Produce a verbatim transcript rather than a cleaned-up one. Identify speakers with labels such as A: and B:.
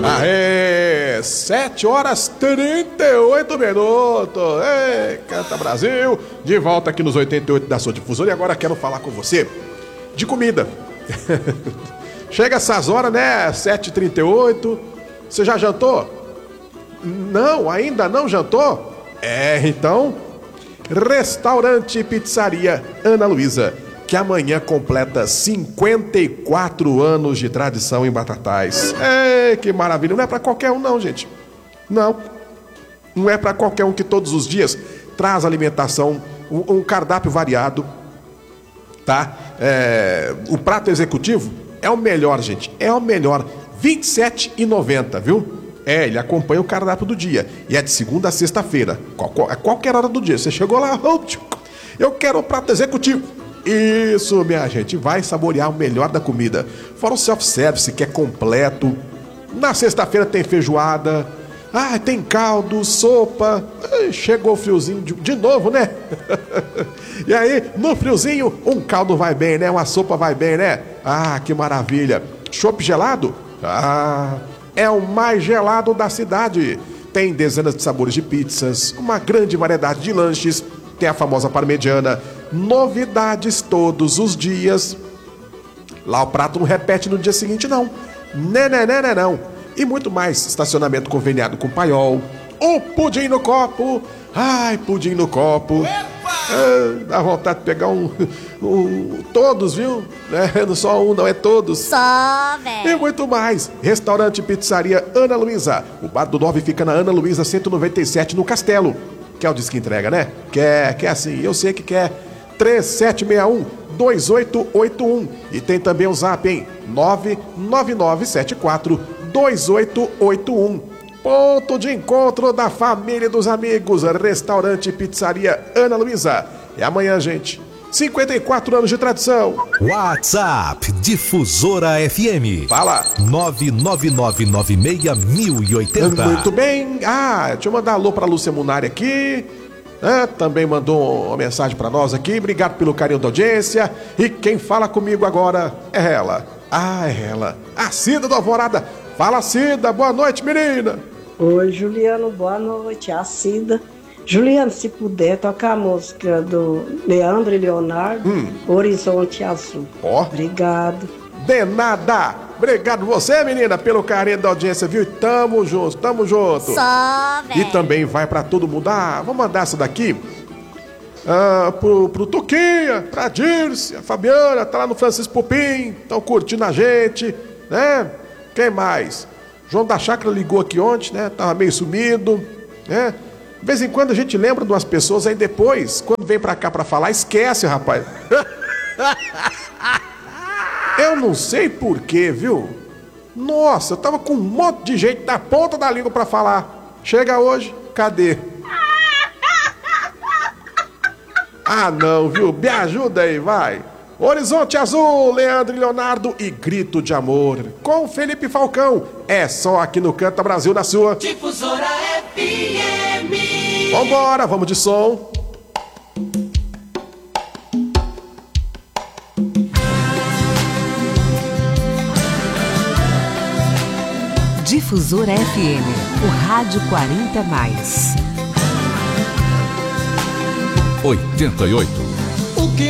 A: Aê, sete horas e trinta e oito minutos. Ei, Canta Brasil, de volta aqui nos oitenta e oito da sua difusora. E agora quero falar com você de comida. Chega essas horas, né? sete e trinta e oito. Você já jantou? Não, ainda não jantou? É, então, Restaurante e Pizzaria Ana Luísa, que amanhã completa cinquenta e quatro anos de tradição em Batatais. É, que maravilha. Não é pra qualquer um não, gente. Não. Não é pra qualquer um que todos os dias traz alimentação, um, um cardápio variado, tá? É, o prato executivo é o melhor, gente. É o melhor. vinte e sete reais e noventa centavos, viu? É, ele acompanha o cardápio do dia. E é de segunda a sexta-feira. Qual, qual, a qualquer hora do dia. Você chegou lá, eu quero o prato executivo. Isso, minha gente, vai saborear o melhor da comida. Fora o self-service, que é completo. Na sexta-feira tem feijoada. Ah, tem caldo, sopa. Ai, chegou o friozinho de, de novo, né? E aí, no friozinho, um caldo vai bem, né? Uma sopa vai bem, né? Ah, que maravilha. Chopp gelado? Ah, é o mais gelado da cidade. Tem dezenas de sabores de pizzas, uma grande variedade de lanches. Tem a famosa parmegiana. Novidades todos os dias. Lá o prato não repete no dia seguinte, não. Né, né, né, né, não. E muito mais. Estacionamento conveniado com paiol. O pudim no copo. Ai, pudim no copo. Ah, dá vontade de pegar um, um... Todos, viu? É, não só um, não, é todos.
B: Só, velho.
A: E muito mais. Restaurante e Pizzaria Ana Luísa. O Bar do Nove fica na Ana Luísa cento e noventa e sete, no Castelo. Quer o disque entrega, né? Quer, quer sim. Eu sei que quer. três sete seis um, dois oito oito um. E tem também o zap, hein? nove nove nove sete quatro, dois oito oito um. Ponto de encontro da família e dos amigos. Restaurante e Pizzaria Ana Luísa. É amanhã, gente. cinquenta e quatro anos de tradição.
C: WhatsApp Difusora F M.
A: Fala.
C: nove nove nove nove seis mil e oitenta.
A: Muito bem. Ah, deixa eu mandar alô pra Lúcia Munari aqui. Ah, também mandou uma mensagem pra nós aqui. Obrigado pelo carinho da audiência. E quem fala comigo agora é ela. Ah, é ela. A Cida do Alvorada. Fala, Cida. Boa noite, menina.
D: Oi, Juliano. Boa noite. A Cida. Juliano, se puder, tocar a música do Leandro e Leonardo, hum. Horizonte Azul.
A: Ó.
D: Obrigado.
A: De nada. Obrigado você, menina, pelo carinho da audiência, viu? Tamo junto, tamo junto.
B: Só, velho.
A: E também vai pra todo mundo. Ah, vamos mandar essa daqui ah, pro, pro Tuquinha, pra Dirce, a Fabiana, tá lá no Francisco Pupim, estão curtindo a gente, né? Quem mais? João da Chácara ligou aqui ontem, né? Tava meio sumido, né? De vez em quando a gente lembra de umas pessoas, aí depois, quando vem pra cá pra falar, esquece, rapaz. Eu não sei porquê, viu? Nossa, eu tava com um monte de gente na ponta da língua pra falar. Chega hoje, cadê? Ah, não, viu? Me ajuda aí, vai. Horizonte Azul, Leandro e Leonardo e Grito de Amor. Com Felipe Falcão. É só aqui no Canta Brasil, na sua
E: Difusora F M.
A: Vambora, vamos de som.
F: Difusora F M, o rádio quarenta mais.
C: oitenta e oito.